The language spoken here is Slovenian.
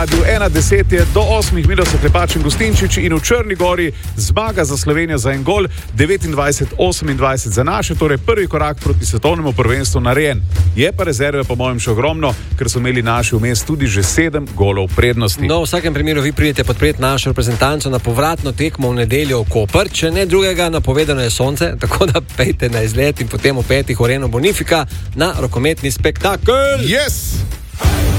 radiu 1:10 je do 8 minut so Klepač in Gustinčič in v Črni Gori zmaga za Slovenijo za en gol, 29-28 za naše, torej prvi korak proti svetovnemu prvenstvu narejen. Je pa rezerve po mojem še ogromno, ker so imeli naši vmes tudi že 7 golov prednosti. No, v vsakem primeru vi pridete podpreti našo reprezentanco na povratno tekmo v nedeljo v Koper, če ne drugega, napovedano je sonce, tako da pejte na izlet in potem v 5. v Areno Bonifika na rokometni spektakel. Yes!